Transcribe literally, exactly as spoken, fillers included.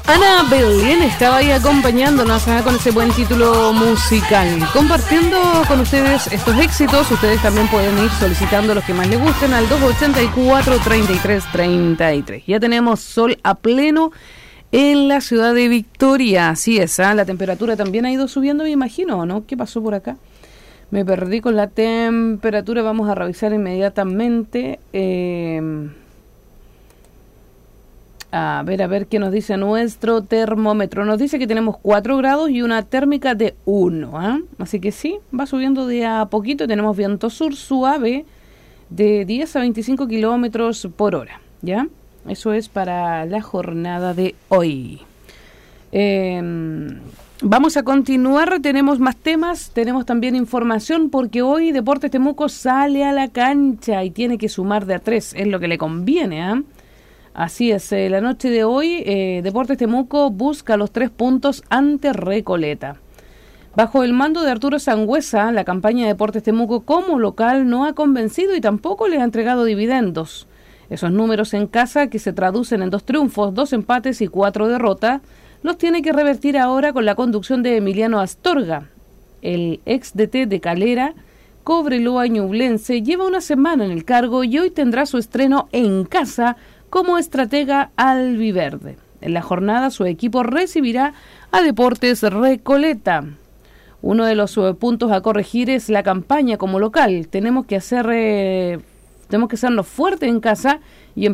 Ana Belén estaba ahí acompañándonos ¿eh? con ese buen título musical, compartiendo con ustedes estos éxitos. Ustedes también pueden ir solicitando los que más les gusten al dos ochenta y cuatro, treinta y tres treinta y tres. Ya tenemos sol a pleno en la ciudad de Victoria, así es, ¿eh? La temperatura también ha ido subiendo, me imagino, ¿no? ¿Qué pasó por acá? Me perdí con la temperatura, vamos a revisar inmediatamente. Eh... A ver, a ver qué nos dice nuestro termómetro. Nos dice que tenemos cuatro grados y una térmica de uno. ¿eh? Así que sí, va subiendo de a poquito. Tenemos viento sur suave de diez a veinticinco kilómetros por hora. ¿Ya? Eso es para la jornada de hoy. Eh, vamos a continuar. Tenemos más temas. Tenemos también información porque hoy Deportes Temuco sale a la cancha y tiene que sumar de a tres. Es lo que le conviene, ¿ah? ¿eh? Así es, eh, la noche de hoy, eh, Deportes Temuco busca los tres puntos ante Recoleta. Bajo el mando de Arturo Sangüesa, la campaña de Deportes Temuco como local no ha convencido y tampoco les ha entregado dividendos. Esos números en casa, que se traducen en dos triunfos, dos empates y cuatro derrotas, los tiene que revertir ahora con la conducción de Emiliano Astorga. El ex D T de Calera, Cobreloa Ñublense, lleva una semana en el cargo y hoy tendrá su estreno en casa como estratega albiverde. En la jornada su equipo recibirá a Deportes Recoleta. Uno de los uh, puntos a corregir es la campaña como local. Tenemos que hacer, eh, tenemos que hacernos fuertes en casa y